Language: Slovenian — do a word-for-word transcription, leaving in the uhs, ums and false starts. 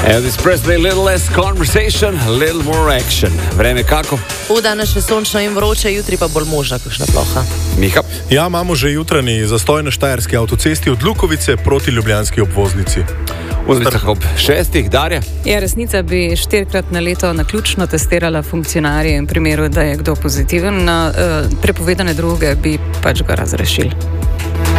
Elvis Presley, little less conversation, little more action. Vreme kako? V danes še sončno in vroče, jutri pa bolj možna kakšna ploha. Miha? Ja, imamo že jutranji zastoj na Štajerski avtocesti od Lukovice proti ljubljanski obvoznici. V Zdravicah ob šestih, Darja? Ja, resnica bi štirikrat na leto naključno testirala funkcionarje in v primeru, da je kdo pozitiven na uh, prepovedane droge, bi pač ga razrešili.